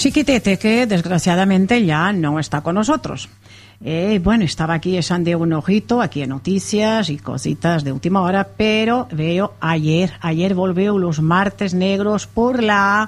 Chiquitete, que desgraciadamente ya no está con nosotros. Bueno, estaba aquí echando un ojito aquí en noticias y cositas de última hora, pero veo ayer volvió los martes negros por la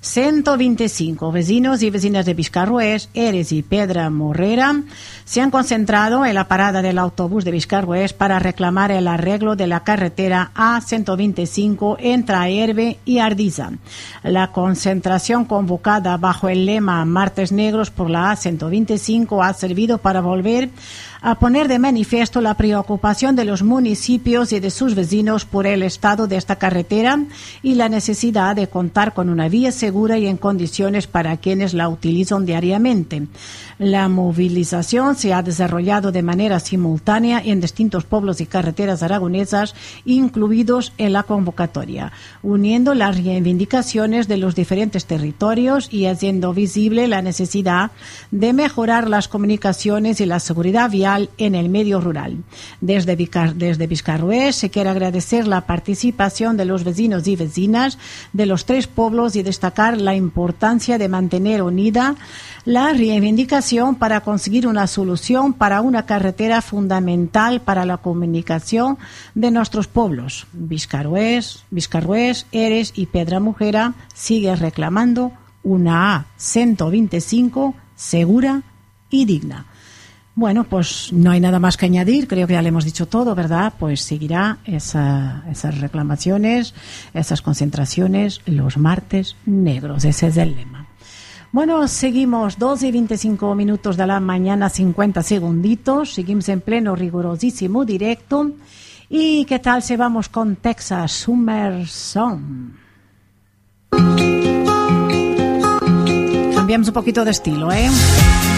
125. Vecinos y vecinas de Viscarrués, Eres y Pedra Morrera se han concentrado en la parada del autobús de Viscarrués para reclamar el arreglo de la carretera A125 entre Aerbe y Ardiza. La concentración convocada bajo el lema Martes Negros por la A125 ha servido para volver a poner de manifiesto la preocupación de los municipios y de sus vecinos por el estado de esta carretera y la necesidad de contar con una vía segura y en condiciones para quienes la utilizan diariamente. La movilización se ha desarrollado de manera simultánea en distintos pueblos y carreteras aragonesas incluidos en la convocatoria, uniendo las reivindicaciones de los diferentes territorios y haciendo visible la necesidad de mejorar las comunicaciones y la seguridad vial en el medio rural. Desde Viscarrués se quiere agradecer la participación de los vecinos y vecinas de los tres pueblos y destacar la importancia de mantener unida la reivindicación para conseguir una solución para una carretera fundamental para la comunicación de nuestros pueblos. Viscarrués, Eres y Pedra Morrera sigue reclamando una A125 segura y digna. Bueno, pues no hay nada más que añadir, creo que ya le hemos dicho todo, ¿verdad? Pues seguirá esas reclamaciones, esas concentraciones los martes negros, ese es el lema. Bueno, seguimos 12:25 de la mañana, 50 segunditos, seguimos en pleno rigurosísimo directo. ¿Y qué tal si vamos con Texas Summer Song? Cambiamos un poquito de estilo, ¿eh?